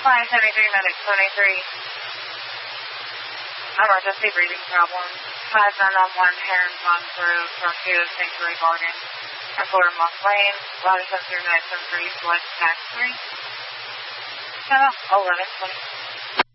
573 medic 23. Emergency breathing problem. 5911 Heron Pond Road, Torpedo Sanctuary Garden. Florida Moss Lane, latitude 973, select tax 3. Channel 1120.